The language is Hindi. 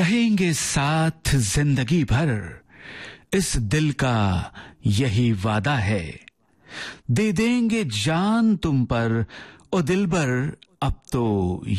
रहेंगे साथ जिंदगी भर, इस दिल का यही वादा है। दे देंगे जान तुम पर, ओ दिलबर अब तो